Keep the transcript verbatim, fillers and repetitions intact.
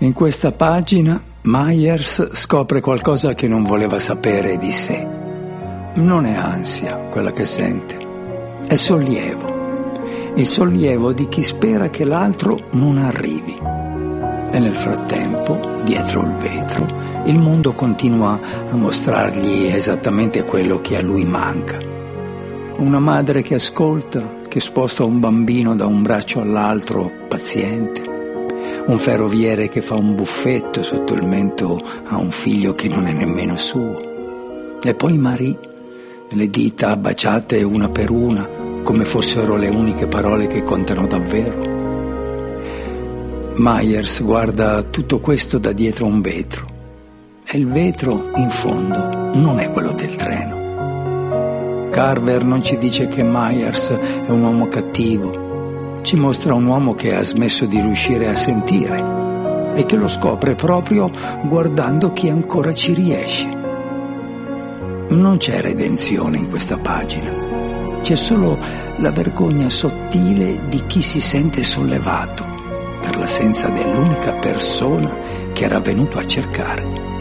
In questa pagina Myers scopre qualcosa che non voleva sapere di sé. Non è ansia quella che sente, è sollievo. Il sollievo di chi spera che l'altro non arrivi. E nel frattempo, dietro il vetro, il mondo continua a mostrargli esattamente quello che a lui manca. Una madre che ascolta, che sposta un bambino da un braccio all'altro, paziente. Un ferroviere che fa un buffetto sotto il mento a un figlio che non è nemmeno suo. E poi Marie, le dita baciate una per una, come fossero le uniche parole che contano davvero. Myers guarda tutto questo da dietro un vetro. E il vetro, in fondo, non è quello del treno. Carver non ci dice che Myers è un uomo cattivo. Ci mostra un uomo che ha smesso di riuscire a sentire e che lo scopre proprio guardando chi ancora ci riesce. Non c'è redenzione in questa pagina, c'è solo la vergogna sottile di chi si sente sollevato per l'assenza dell'unica persona che era venuto a cercare.